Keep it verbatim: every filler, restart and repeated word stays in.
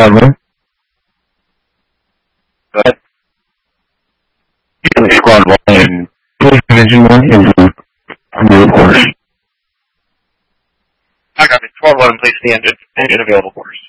Squad one. Go ahead. Squad one and Police Division one is on the course. I got it. Squad one, place the engine. Engine available course.